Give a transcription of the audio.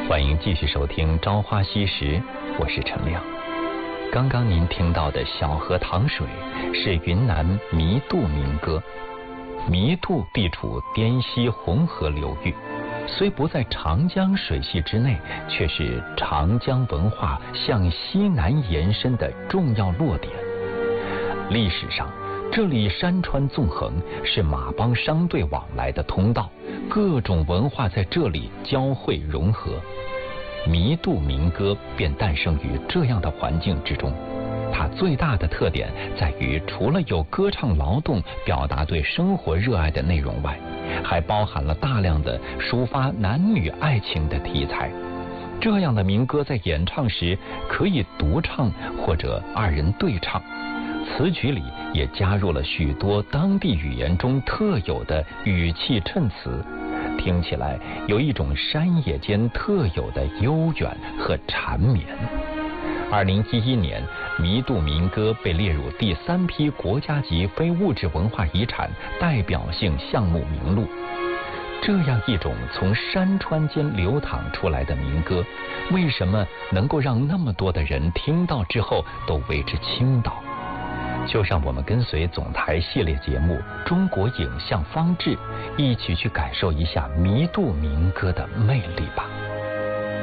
欢迎继续收听《朝花夕拾》，我是陈亮。刚刚您听到的《小河淌水》是云南弥渡民歌。弥渡地处滇西红河流域，虽不在长江水系之内，却是长江文化向西南延伸的重要落点。历史上，这里山川纵横，是马帮商队往来的通道，各种文化在这里交汇融合。弥渡民歌便诞生于这样的环境之中。它最大的特点在于，除了有歌唱劳动表达对生活热爱的内容外，还包含了大量的抒发男女爱情的题材。这样的民歌在演唱时可以独唱或者二人对唱，词曲里也加入了许多当地语言中特有的语气衬词，听起来有一种山野间特有的悠远和缠绵。2011年，弥渡民歌被列入第3批国家级非物质文化遗产代表性项目名录。这样一种从山川间流淌出来的民歌，为什么能够让那么多的人听到之后都为之倾倒？就让我们跟随总台系列节目《中国影像方志》，一起去感受一下弥渡民歌的魅力吧。